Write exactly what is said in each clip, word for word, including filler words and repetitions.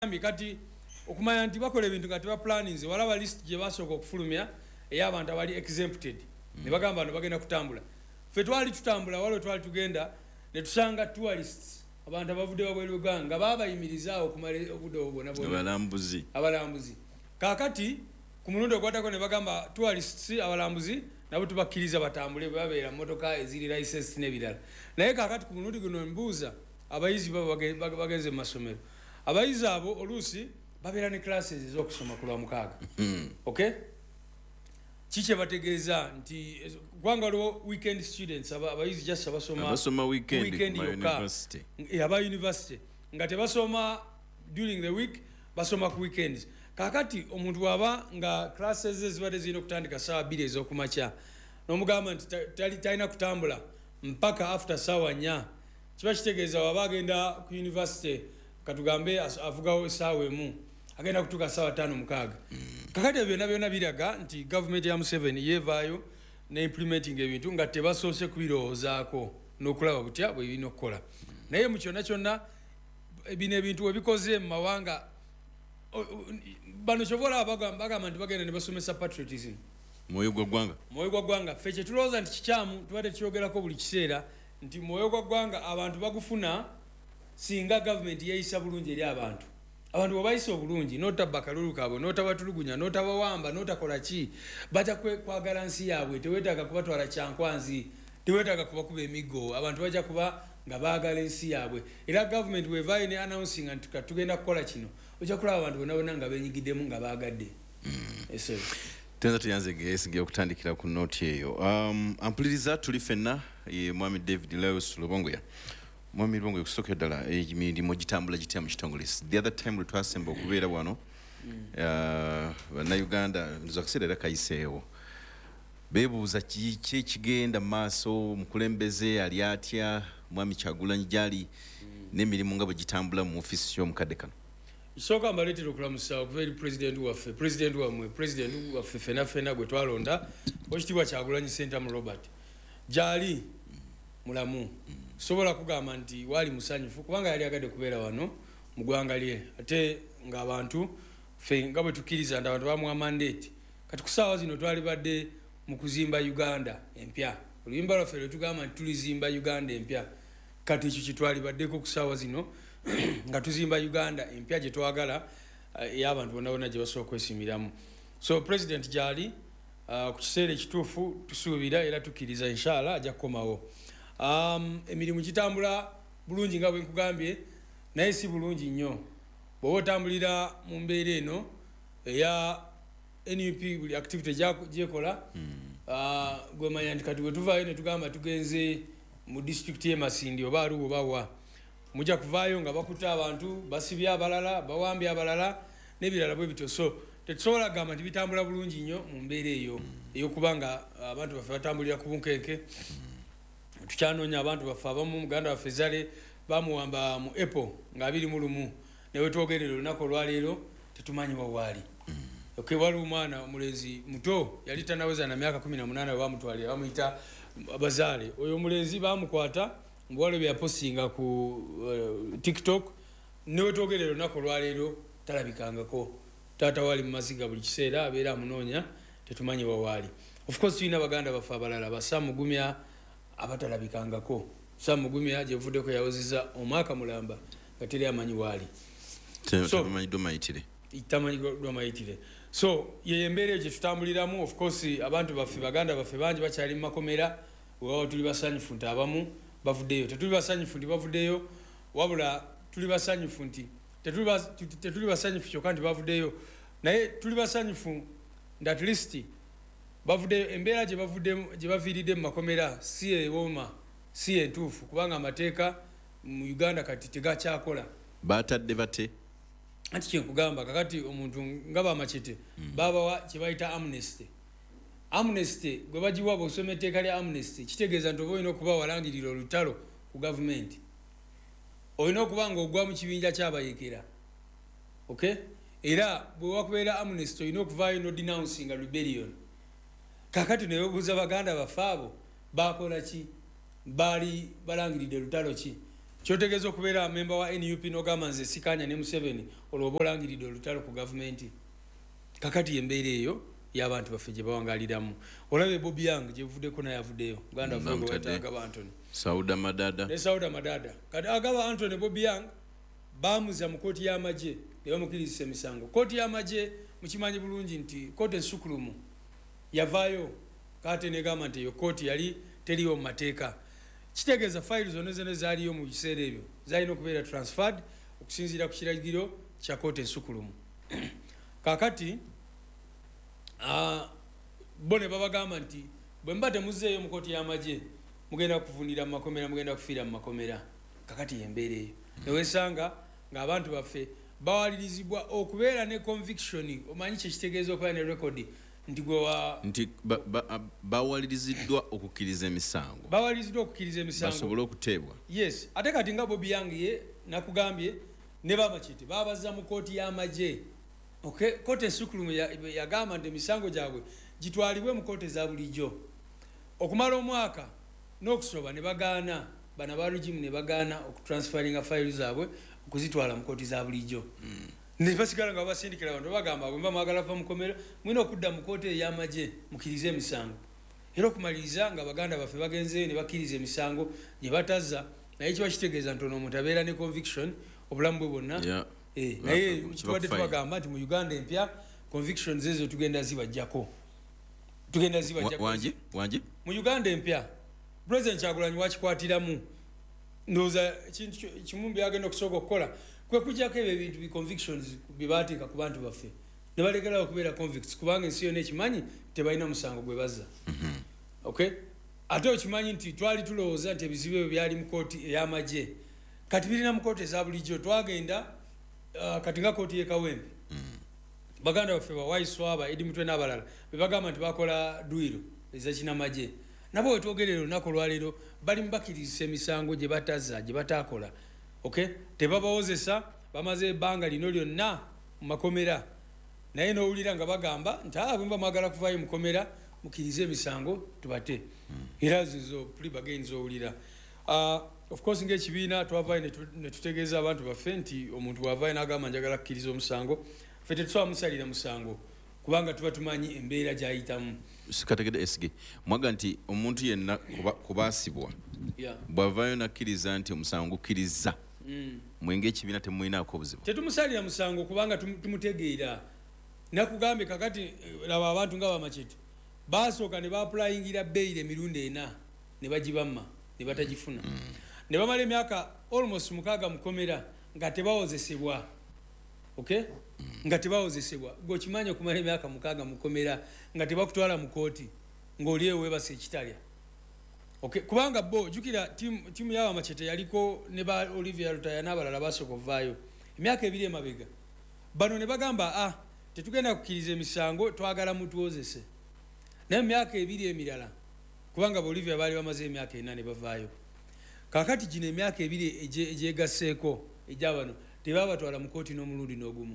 kati okumanya nti bakola ebintu nga teba plannings walaba list gye basooka okufulumya ey'abantu abali exempted mm. ne bagamba bano bagenda kutambula ffe twali tutambula waliwo twali tugenda ne tusanga tourists abantu abavudde wabweru w'eggwanga nga baabayimirizaawo okumala obudde obwo bwonna bwonna abalambuzi abalambuzi kaakati ku mulundi ogwaddako ne bagamba tourists abalambuzi nabo tubakkiriza batambule bwe babeera mmotoka eziri license n'ebirala naye kaakati ku mulundi guno mbuuza abayizi baba bagenze mu masomero abayizi abo oluusi babeera ne classes ez'okusoma ku lwamukaaga okay kiki bategeeza nti kubanga waliwo weekend students abayizi just abasoma abasoma weekend mu university aba university nga tebasoma during the week basoma ku weekends kakati omuntu waba nga classes zibadde zirina okutandika saawa bbiri ez'okumakya n'omugamba nti talina kutambula mpaka after saawa nnya kiba kitegeeza waba agenda ku university katugambe avugawo essaawa emu agenda kutuuka ssaawa ttaano mukaaga kakati ebyo byonna byonna biraga nti gavumenti ya Museveni yeevaayo ne implementing ebintu nga tebasoose kubirowoozaako n'okulaba butya bwe birina okukola naye mu kyonna kyonna bino ebintu we bikoze mu mawanga bano kyova olaba bagamba nti bagenda ne basomesa patriotism mwoyo gwa ggwanga mwoyo gwa ggwanga ffe kye tulowooza nti kikyamu tuba tekyogerako buli kiseera nti mwoyo gwa ggwanga abantu bagufuna singa gavumenti yeeyisa bulungi eri abantu abantu bwebayisa obulungi n'otabba kalulu kaabwe n'otabatulugunya n'otabawamba n'otakola ki bajja kwagala nsi yaabwe teweetaaga kubatwala kyankwanzi teweetaaga kubakuba emiggo abantu bajja kuba nga baagala ensi yaabwe era gavumenti wevaayo ne announcing nti tugenda kukola kino ojja kulaba abantu bonna bonna nga beenyigiddemu nga baagadde tenza tuyanze geesigaye okutandikira ku nooti eyo um, ampuliriza tuli ffenna ye mwami David Lewis Lubongoya mwami Lubongoya okusooka ddala emirimu gitambula gitya mu kitongole the other time lwe twasemba okubeera wano bannayuganda ndoza kaseera era kayiseewo beebuuza kiki ekigenda mu maaso mukulembeze ali atya mwami Kyagulanyi gyali n'emirimu nga bwe gitambula mu ofiisi y'omukadde kano isooka mbaleetera okulamusa okuva eri president waffe president wamwe president waffe fena fena gwe twalonda Oweekitiibwa Kyagulanyi Ssentamu Robert gyali mulamu sobola kugamba nti wali musanyufu kubanga yali agadde kubeera wano mu ggwanga lye ate ng'abantu ffe nga bwe tukkiriza nti abantu bamuwa mandate kati ku ssaawa zino twali badde mu kuzimba Uganda empya oluyimba lwaffe lwe tugamba nti tulizimba Uganda empya kati ekyo kye twali baddeko ku ssaawa zino nga tuzimba Uganda empya gye twagala ey'abantu bonna bonna gye basobola okwesimiramu so president gyali ku kiseera ekituufu tusuubira era tukkiriza inshallah ajja kukomawo um, emirimu gitambula bulungi nga bwe nkugambye naye si bulungi nnyo bw'oba otambulira mu mbeera eno eya N U P buli activity gyekola gwe manya nti kati bwe tuvaayo ne tugamba tugenze mu district y'e Masindi oba Arua oba wa mujja kuvaayo nga bakuta abantu basibye abalala bawambye abalala n'ebirala bwe bityo so tetusobola kugamba nti bitambula bulungi nnyo mu mbeera eyo ey'okuba nga abantu baffe batambulira ku bunkenke tukyanoonya abantu baffe abamu muganda waffe Zale bamuwamba mu Apple nga abiri mu lumu newe twogerera olunaku olwaleero tetumanyi wawaali okay, waliwo omwana omulenzi muto yali tanaweza na myaka kumi na munaana bamutwalira bamuyita Bazaale oyo omulenzi bamukwata mbuwalo bya postinga ku uh, TikTok newe twogerera olunaku olwaleero talabikangako taata wali mu maziga buli kiseera abeera amunoonya tetumanyi wawaali of course tulina baganda baffe abalala basamugumya abatalabikangako samugumya gyevuddeko yawozeza omwaka mulamba nga teri amanyi waali tamanyiddwa mayitire so yeye embeera gye tutambuliramu of course abantu baffe baganda baffe bangi bakyali mu makomera wewawo tuli basanyufu nti abamu bavuddeyo tetuli basanyufu nti bavuddeyo wabula tuli basanyufu nti tetuli basanyufu kyokka nti bavuddeyo naye tuli basanyufu nti at least bavuddeyo embeera gye baviiridde mu makomera si ewooma si entuufu kubanga amateeka mu Uganda kati tegakyakola batadde bate anti kyenkugamba kakati omuntu nga bamachete mm. babawa kyebayita amnesty amnesty gwe bagiwa bw'osoma etteeka lya amnesty kitegeeza nti oba olina okuba walangirira olutalo ku gavumenti olina okuba nga ogwa mu kibinja ky'abayekera okay era bwe wakubeera amnesty olina okuvaayo no denouncing rebellion kakati naye obuuza baganda baffe abo bakola ki baali balangiridde lutalo ki kyotegeeza okubeera memba wa N U P n'ogamba nze sikanya ne Museveni olwo oba olangiridde olutalo ku gavumenti. Kakati embeera eyo y'abantu baffe gye bawangaliramu. Olabye Bobby Yang gye buvuddeko naye avuddeyo Uganda Vuga wetagaba Anthony Sauda Madada ne Sauda Madada kati agaba Anthony Bobby Yang bamuza mu kooti y'amagye ne bamukirizisa emisango. Kooti y'amagye mukimanyi bulungi nti kooti ensukulumu yavaayo kate negamba nti eyo kooti yali teriyo mu mateeka. Kitegeeza fayiro zonna zonna zaaliyo mu biseera ebyo zalina okubeera transferred okusinziira ku kiragiro kya kooti ensukulumu. Kakati uh, bo ne babagamba nti bwe mba temuzzeeyo mu kooti y'amagye mugenda kuvunira mu makomera mugenda kufiira mu makomera. Kakati yembeera eyo newesanga ng'abantu baffe bawalirizibwa okubeera ne conviction. Omanyi kyekitegeeza okubeera ne record nti gwe wa nti bawaliriziddwa okukkiriza emisango bawaliriziddwa okukkiriza emisango basobole okuteebwa. Yes, ate kati nga Bobby Yang ye nakugambye ne Bamachete babaza mu kooti y'amagye. Okay, kooti ensukulumu yagamba nti emisango gyabwe gitwalibwe mu kooti za bulijjo. Okumala omwaka n'okusoba ne bagaana bana ba regime ne bagaana okutransferinga file zaabwe okuzitwala mu kooti za bulijjo. Mm. Ne basigala nga basindikira abantu bagamba bwe mba mwagala fa mukomera mwina okudda mu kooti ey'amagye mukirize emisango. Era okumaliriza nga baganda baffe bagenzeeyo ne bakkiriza emisango gye batazza naye kiba kitegeeza nti ono omuntu abeera ne conviction obulamu bwe bwonna. Yeah. Eh, naye tubadde tubagamba nti mu Uganda empya convictions ezo tugenda zibajjako. Tugenda zibajjako. Wanje? Wanje? Mu Uganda empya President Kyagulanyi wakikwatiramu ndowooza kimu byagenda okusooka okukola kwe kujjako ebyo ebintu bi convictions byebateeka ku bantu baffe ne balekerawo okubeera convicts kubanga ensi yonna ekimanyi tebalina musango gwe bazza. Okay? Ate okimanyi nti twali tulowooza nti ebizibu ebyo byali mu kooti ey'amagye kati birina mu kooti eza bulijjo. Twagenda uh, kati nga kooti y'e Kawempe baganda baffe bawaiswaba Edi Mutwe n'abalala be bagamba nti bakola duiro eza kinamagye nabo wetwogerera olunaku olwaleero bali mubakiriza emisango gye batazza gye bataakola. Okay? Tebabawozesa bamaze ebbanga lino lyonna mu makomera naye n'owulira nga bagamba nti ah, bwe mba mwagala kuvaayo mukomera mukirize emisango tubate. Era zizo plea bargain z'owulira. Uh, of course ng'ekibiina twavaayo ne tutegeeza abantu baffe nti omuntu bw'avaayo n'agamba njagala kukkiriza omusango ffe tetusobola musalira musango kubanga tuba tumanyi embeera gy'ayitamu. Sikategede esige mwaga nti omuntu yenna kubaasibwa yeah. bw'avaayo nakkiriza nti omusango gukkiriza mm. mwenge ekibiina temulinaako obuzibu. Tetumusalira musango kubanga tumutegeera. Nakugambe kakati laba abantu nga Bamachete basooka ne baapulayingira beyire emirundi ena ne bagibamma ne batagifuna. Mm. Ne bamala emyaka almost mukaaga mukomera nga tebawozesebwa. Okay? Mm. Nga tebawozesebwa. Gwe okimanyi okumala emyaka mukaaga mukomera nga tebakutwala mu kooti ng'oli eyo weebase ekitalya. Okay? Kubanga bo jukira timu timu ya Bamachete yaliko ne ba Olivia Lutaya n'abalala basooka ovaayo emyaka ebiri emabega. Bano ne bagamba ah tetugenda kukkiriza emisango twagala mutuwozese. Naye emyaka ebiri emirala kubanga Olivia baali bamaze emyaka ena ne bavaayo. Kakati gino emyaka ebiri egyegasseeko egyabano tebabatwala mu kooti n'omulundi n'ogumu.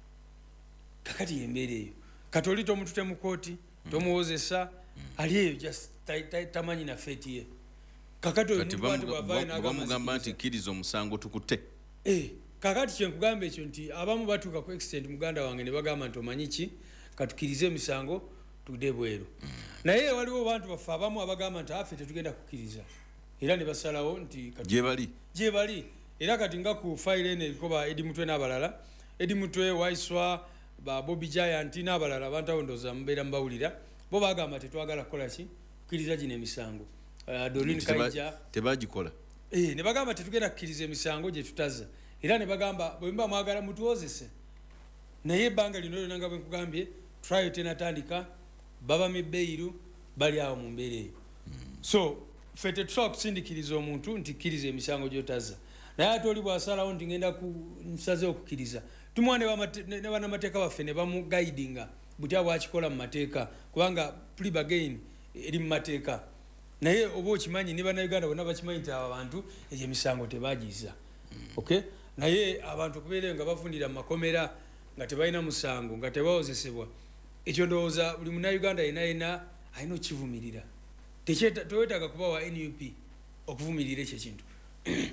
Kakati yembeera eyo kati oli tomutute mu kooti tomuwozesa ali eyo just tamanyi na feeti ye. Kakati oyo omuntu bw'avaayo n'agamba nti kkiriza omusango tukute. Eh, kakati kyenkugamba ekyo nti abamu batuuka ku extent muganda wange ne bagamba nti omanyi ki katukirize emisango tudde bweru. Naye waliwo bantu baffe abamu abagamba nti affe tetugenda kukkiriza era ne basalawo nti gye bali gye bali. Era kati nga ku file ene erikoba Edi Mutwe n'abalala Edi Mutwe Waiswa ba Bobby Giant n'abalala abantu awo ndowooza mubeera mubawulira bo bagamba tetwagala kukola ki kukkiriza gino emisango. Uh, Doreen Kaija tebagikola. Eh, ne bagamba tetugenda kukkiriza emisango gye tutazza era ne bagamba bwe mba mwagala mutuwozese. Naye ebbanga lino lyonna nga bwe nkugambye trial tenatandika baba mibeiru bali awo mu mbeera eyo. So ffe tetusobola kusindikiriza omuntu nti kkiriza emisango gy'otazza. Naye ate oli bw'asalawo nti ngenda nsaze okukkiriza tumuwa ne bannamateeka baffe ne bamugaidinga butya bwakikola mu mateeka kubanga plea bargain eri mu mateeka. Naye oba okimanyi ne bannayuganda bonna bakimanyi nti abo abantu egyo emisango tebagiza. Okay? Naye abantu okubeera nga bafundira mu makomera nga tebalina musango nga tebawozesebwa ekyo ndowooza buli munnayuganda yenna yenna alina okukivumirira. Tewetaaga kuba wa N U P okuvumirira ekyo ekintu.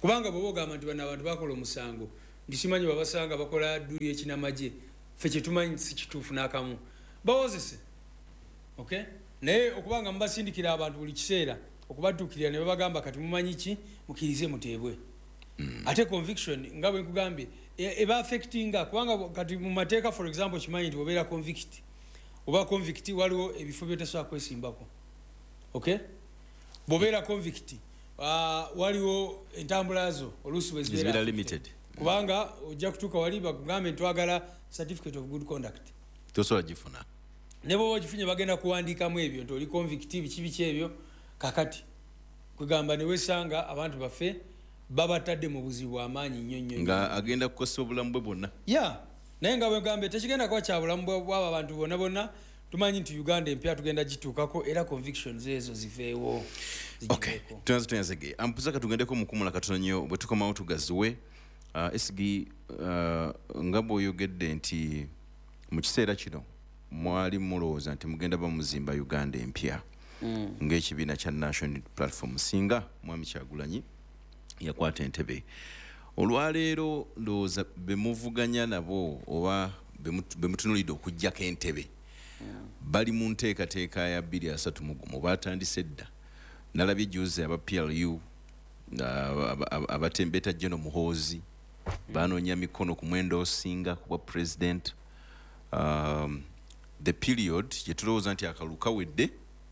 kubanga bwe bogamba nti bano abantu bakola omusango ndisimanyi babasanga bakola dduli ekinamaje ffe kyetumanyi si kituufu n'akamu bawozese okay naye okubanga mubasindikira abantu buli kiseera okubadduukirira ne babagamba kati mumanyi ki mukirize muteebwe mm. ate conviction nga bwe nkugambye eba affectinga kubanga kati mu mateeka for example kimanyi nti obeera convict oba convict waliwo ebifo by'otasobola kwesimbako okay bobeera convict uh, waliwo entambula zo oluusi bwe zibeera limited kubanga ojja kutuuka wali bakugambe ntwagala certificate of good conduct tosobola gifuna ne bwe ogifunye bagenda kuwandiikamu ebyo nti oli convict biki biki ebyo kakati kugamba ne wesanga abantu baffe babatadde mu buzibu bw'amaanyi nnyo nnyo nga agenda kukosa obulamu bwe bwonna ya naye nga bwe gambe tekigenda kuba kya bulamu bw'abo abantu bonna bonna tumanyi nti Uganda empya tugenda gituukako era convictions ezo ziveewo okay tunazo tunazege ampuza katugendeko mukumula katono nnyo bwe tukomawo tugaziwe uh, esigi uh, nga bw'oyogedde nti mu kiseera kino mwali mulowooza nti mugenda bamuzimba Uganda empya mm. ng'ekibiina kya National Platform singa Mwami Kyagulanyi yakwata entebe olwaleero ndowooza bemuvuganya nabo oba bemutunulidde okuggyako entebe yeah. bali mu nteekateeka ya bbiri asatu mu gumu batandise dda nalabye juze aba P L U abatembeta Jeno Muhoozi banoonya mikono ku mwendo osinga kuba president um, the period yetulowooza nti akalulu kawedde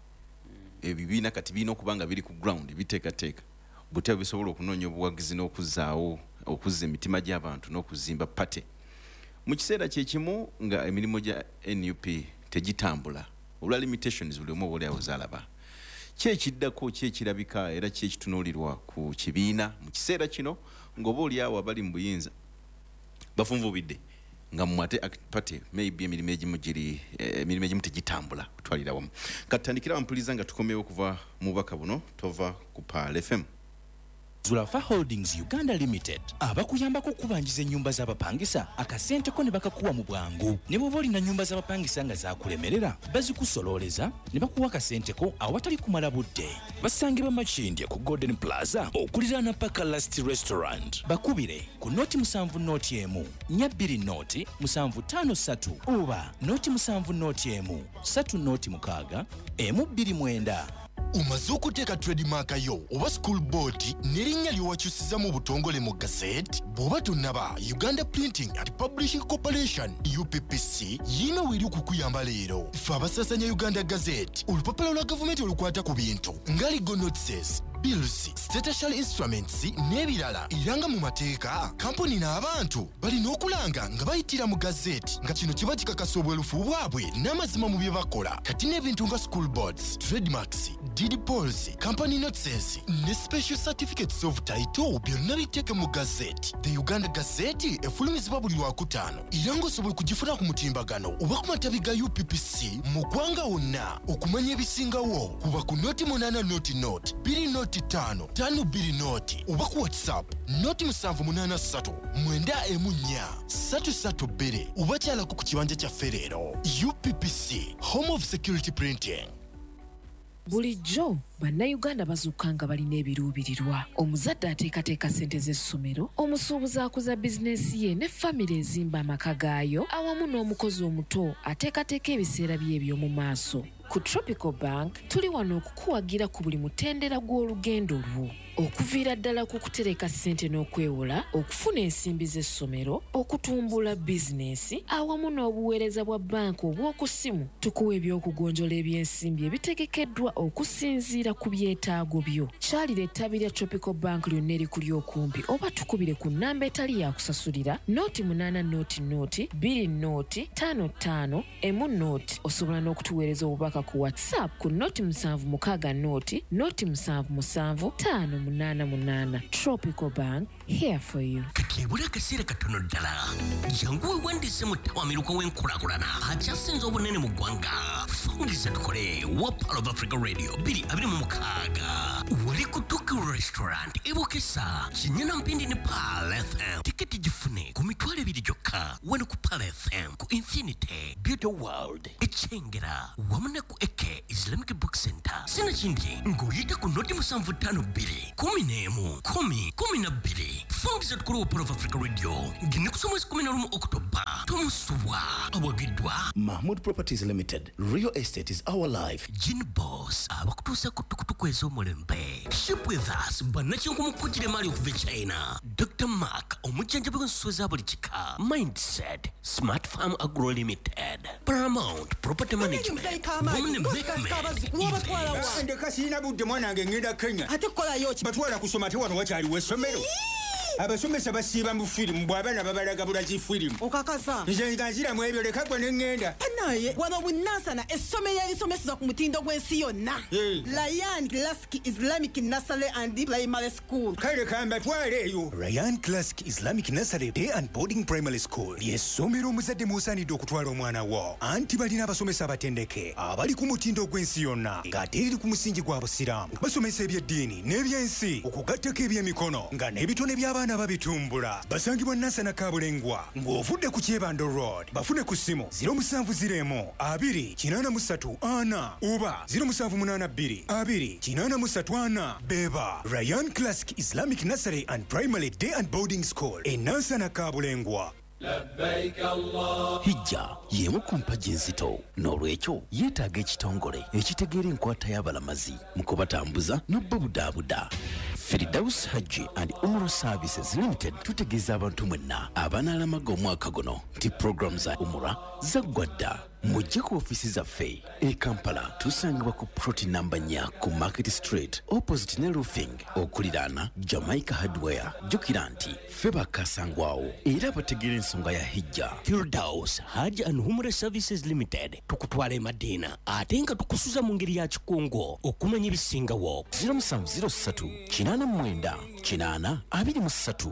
ebibiina kati birina okubanga biri ku ground biteekateeka butya bisobola okunoonya obuwagizi n'okuzaawo okuzza emitima gy'abantu n'okuzimba pate mu kiseera kyekimu nga emirimu gya N U P tegitambula olwa limitations buli omu oba oliawo zaalaba kyekiddako kyekirabika era kyekitunuulirwa ku kibiina mu kiseera kino ng'oba oliawo abali mu buyinza bafunvubidde nga mwate pate maybe emirimu egimu giri emirimu egimu tegitambula kutwalira wamu katandikira bampuliza nga tukomewo kuva mu bubaka buno tova ku Paal F M. Zulafa Holdings Uganda Limited abakuyambako kubanjiza ennyumba z'abapangisa akasente ko ne bakakuwa mu bwangu ne bw'oba olina nnyumba z'abapangisa nga zakulemerera bazikusololeza ne bakuwa akasente ko awatali kumala budde basangibwa Makindye ku Golden Plaza okuliraana Paka Last Restaurant bakubire ku noti musanvu noti emu nnya bbiri noti musanvu ttaano ssatu oba noti musanvu noti emu ssatu noti mukaaga emu bbiri mwenda. Umaze okuteeka trademark yo oba school board n'erinnya lyowakyusiza mu butongole mu gazette bw'oba tonnaba Uganda Printing and Publishing Corporation U P P C yino weri okukuyamba leero ffe abasasanya Uganda Gazette olupapula lwa gavumenti olukwata ku bintu nga legal notices bills statutory instruments n'ebirala era nga mu mateeka kampuni n'abantu balina okulanga nga bayitira mu gazette nga kino kiba kikakasa obwerufu bwabwe n'amazima mu bye bakola kati n'ebintu nga school boards trademarks deed polls company notices ne special certificates of title byonna biteeke mu gazette the Uganda Gazette efulumizibwa buli lwakutaano era ng'osobola kugifuna ku mutimbagano oba ku matabi ga U P P C mu ggwanga wonna okumanya ebisingawo kuba ku noti munaana noti note bbiri noti ttaano ttaano bbiri noti oba ku WhatsApp noti musanvu munaana ssatu mwenda emu nnya ssatu ssatu bbiri oba kyalako ku kibanja kyaffe leero U P P C Home of Security Printing. Bulijjo bannayuganda bazuuka nga balina ebiruubirirwa omuzadde ateekateeka ssente z'essomero omusuubuzi akuza bizinensi ye ne famire ezimba amaka gaayo awamu n'omukozi omuto ateekateeka ebiseera bye eby'omu maaso. Ku Tropical Bank tuli wano okukuwagira ku buli mutendera gw'olugendo lwo okuviira ddala ku kutereka ssente n'okwewola okufuna ensimbi z'essomero okutumbula bizinensi awamu n'obuweereza bwa banka obw'oku ssimu tukuwa ebyokugonjola ebyensimbi ebitegekeddwa okusinziira ku byetaago byo. Kyalira ettabi lya Tropical Bank lyonna erikuli okumpi oba tukubire ku nnamba etali yakusasulira noti munaana noti noti bbiri noti ttaano ttaano emu noti osobola n'okutuweereza obubaka ku WhatsApp ku noti musanvu mukaaga noti noti musanvu musanvu ttaano munaana munaana. Tropical Bank here for you. Kakebula akaseera katono ddala jangu wewandiise mu ttawamiruka w'enkulaakulana akyasinze obunene mu ggwanga. Fungiza tukole wa Paal of Africa Radio bbiri abiri mu mukaaga. wali kutuki restaurant ibokesa chinyana mpindi ni Pal F M tiketi jifune kumitwale bidi joka wano ku Pal F M ku Infinity Beauty World echengera wamana ku Eke Islamic Book Center sina chindi ngoyita ku noti musamvu tano bili kumi nemu kumi kumi na bili fungiza tukuru wa Port of Africa Radio gine kusoma kumi na rumu Oktoba tomusuwa awagidwa Mahmoud Properties Limited. Real estate is our life. Jin Boss abakutusa kutukutuku ezo mulembe. Ship with us banachi nkumukujire mali okuva China. Doctor Mark omujanja bwe nsoza buli chika. Mindset Smart Farm Agro Limited. Paramount Property Management. Women Investment. Ndekasina budde mwanange ngenda Kenya. Ate kola yoki batwala kusoma te wano wachali wesomero. Abasomesa basiba mu firimu bw'abaana babalaga bulaji firimu okakasa nze nganzira mu ebyo leka gwe n'engenda naye wano bunansana essomero erisomeseza ku mutindo gw'ensi yonna Ryan Classic Islamic Nursery and Primary School kale kamba twale eyo Ryan Classic Islamic Nursery Day and Boarding Primary School ly'essomero omuzadde musaanidde okutwala omwana wo anti balina abasomesa abatendeke abali ku mutindo gw'ensi yonna ng'ate eriri ku musingi gwa busiraamu basomesa ebyeddiini n'ebyensi okugattako ebyemikono nga n'ebitone by'abaana babitumbula basangibwa Nansana Kabulengwa ng'ovudde ku Kyebando Road bafune ku ssimu zero seven zero emu abiri kinaana mu ssatu ana oba zero seven munana bbiri abiri kinaana mu ssatu ana beba Ryan Classic Islamic Nursery and Primary Day and Boarding School e Nansana Kabulengwa. Labbaik Allah. Hijja yemu ku mpagi enzito n'olwekyo yeetaaga ekitongole ekitegeera enkwata y'abalamazi mu kubatambuza n'obbabudaabuda. Firdaus Hajji and Umrah Services Limited tutegeeza abantu mwenna abanaalamaga omwaka guno nti program za Umrah zaggwa dda. Mujje ku ofisi zaffe e Kampala tusangibwa ku ploti namba nnya ku Market Street opposite ne roofing okuliraana Jamaica Hardware. Jjukira nti ffe bakasangwawo era bategeera ensonga ya hijja. Firdaus Hajj and Umrah Services Limited tukutwala e Madina ate nga tukusuza mu ngeri ya kikungo okumanya ebisingawo. zero seven zero three kinaana mu mwenda kinaana abiri mu ssatu.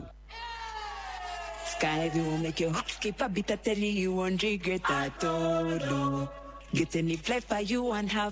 Sky will make your heart skip a bit. I tell you, you won't regret at all. Get any flight for you and have